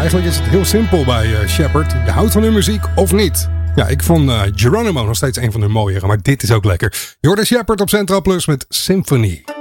eigenlijk is het heel simpel bij Shepherd. Je houdt van hun muziek of niet. Ja, ik vond Geronimo nog steeds een van hun mooiere, maar dit is ook lekker. Je hoort de Shepherd op Centraal Plus met Symphony.